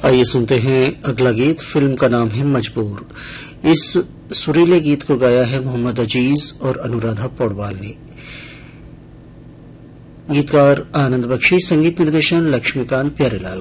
आइए सुनते हैं अगला गीत। फिल्म का नाम है मजबूर। इस सुरीले गीत को गाया है मोहम्मद अजीज और अनुराधा पौडवाल ने। गीतकार आनंद बख्शी, संगीत निर्देशन लक्ष्मीकांत प्यारेलाल